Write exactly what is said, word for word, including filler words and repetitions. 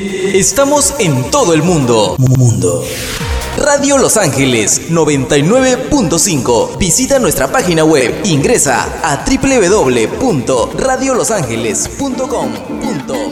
Estamos en todo el mundo. Mundo. Radio Los Ángeles noventa y nueve punto cinco. Visita nuestra página web. Ingresa a doble u doble u doble u punto radio los ángeles punto com.